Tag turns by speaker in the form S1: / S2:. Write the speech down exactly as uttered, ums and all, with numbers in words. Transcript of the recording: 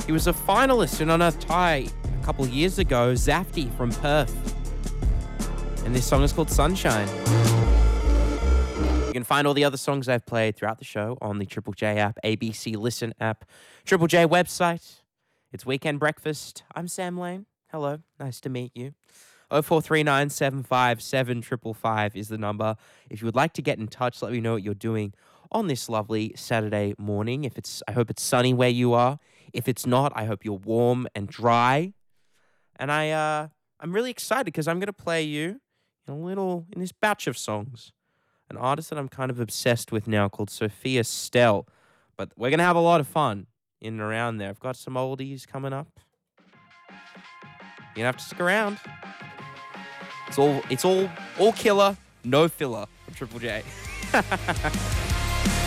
S1: He was a finalist in Unearthed High a couple of years ago, Zafty from Perth. And this song is called Sunshine. You can find all the other songs I've played throughout the show on the Triple J app, A B C Listen app, Triple J website. It's Weekend Breakfast. I'm Sam Lane. Hello. Nice to meet you. oh four three nine seven five seven five five five is the number. If you would like to get in touch, let me know what you're doing on this lovely Saturday morning. If it's, I hope it's sunny where you are. If it's not, I hope you're warm and dry. And I, uh, I'm really excited because I'm going to play you in a little, in this batch of songs, an artist that I'm kind of obsessed with now called Sophia Stell. But we're going to have a lot of fun in and around there. I've got some oldies coming up. You're going to have to stick around. It's all, it's all, all killer, no filler from Triple J.